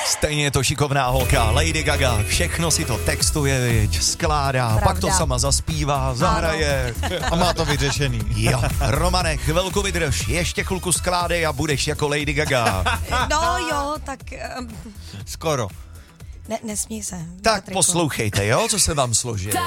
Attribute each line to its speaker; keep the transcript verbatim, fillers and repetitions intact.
Speaker 1: Stejně je to šikovná holka, Lady Gaga, všechno si to textuje, viď, skládá,
Speaker 2: Pravda.
Speaker 1: pak to sama zaspívá, zahraje.
Speaker 3: A má to vyřešený.
Speaker 1: Jo, Romane, chvilku vydrž, ještě chvilku skládej a budeš jako Lady Gaga.
Speaker 2: No jo, tak um,
Speaker 3: Skoro.
Speaker 2: ne, nesmí se.
Speaker 1: Tak
Speaker 2: Patriku.
Speaker 1: poslouchejte, jo, co se vám složí.